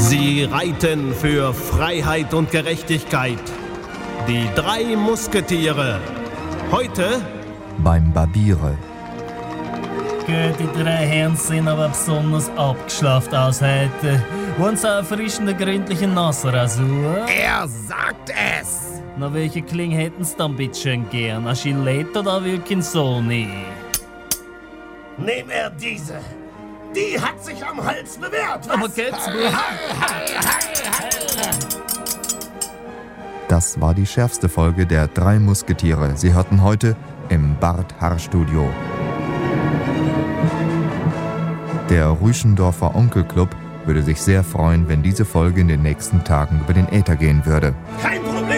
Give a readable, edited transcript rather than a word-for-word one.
Sie reiten für Freiheit und Gerechtigkeit. Die 3 Musketiere. Heute beim Barbiere. Die 3 Herren sehen aber besonders abgeschlafft aus heute. Wollen Sie einen erfrischende, gründlichen Nassrasur? Er sagt es! Na, welche Klinge hätten Sie dann bitteschön gern? Eine Gillette oder eine Wilkinsoni? Nehm er diese. Die hat sich am Hals bewährt. Was? Aber geht's gut? Das war die schärfste Folge der 3 Musketiere. Sie hörten heute im Bart-Haar-Studio. Der Rüschendorfer Onkelclub würde sich sehr freuen, wenn diese Folge in den nächsten Tagen über den Äther gehen würde. Kein Problem.